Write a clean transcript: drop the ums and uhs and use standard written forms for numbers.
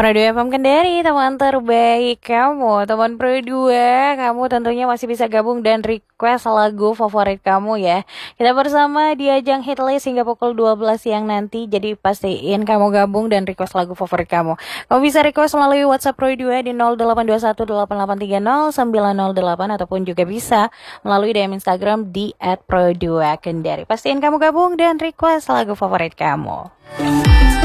Pro 2 FM Kendari, teman terbaik kamu. Teman Pro 2, kamu tentunya masih bisa gabung dan request lagu favorit kamu ya. Kita bersama di ajang hitlist hingga pukul 12 siang nanti. Jadi pastiin kamu gabung dan request lagu favorit kamu. Kamu bisa request melalui WhatsApp Pro 2 di 08218830908 ataupun juga bisa melalui DM Instagram di @pro2kendari. Pastiin kamu gabung dan request lagu favorit kamu.